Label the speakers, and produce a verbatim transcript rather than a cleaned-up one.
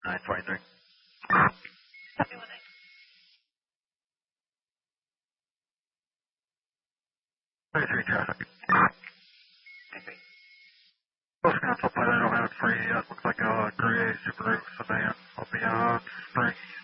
Speaker 1: nine twenty-three. thirty-three traffic. Post Council Pilot, I don't have it for you yet. Looks like a gray Subaru sedan. I'll be on spring